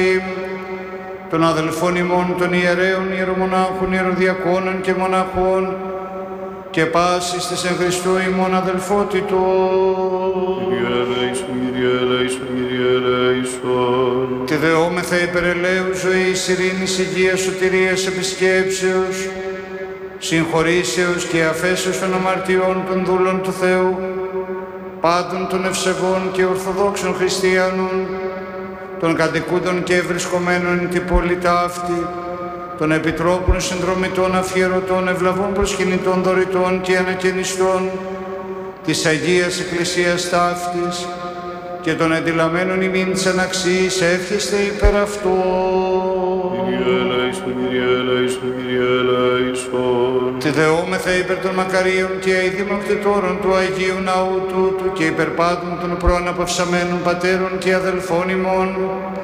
των αδελφών ημών των ιερέων, ιερομονάχων, ιεροδιακόνων και μοναχών και πάσης της εν Χριστώ ημών αδελφότητος. Κύριε ελέησον, Κύριε ελέησον, Κύριε ελέησον. Τη δεόμεθα υπερελαίου ζωής, ειρήνης, υγείας, σωτηρίας, επισκέψεως, συγχωρήσεως και αφέσεως των αμαρτιών των δούλων του Θεού, πάντων των ευσεβών και ορθοδόξων χριστιανών, των κατοικούντων και ευρισκομένων εν την πόλη ταύτη, των επιτρόπων, συνδρομητών, αφιερωτών, ευλαβών, προσκυνητών, δωρητών και ανακαινιστών της Αγίας Εκκλησίας ταύτης και των εντυλαμένων ημίν της αναξίας εύχεστε υπέρ αυτού. Κύριε ελέησον, Κύριε ελέησον, Κύριε ελέησον. Τη δεόμεθα υπέρ των μακαρίων και αηδημοκτητόρων του Αγίου Ναού τούτου και υπέρ πάντων των προαναπαυσαμένων πατέρων και αδελφών ημών,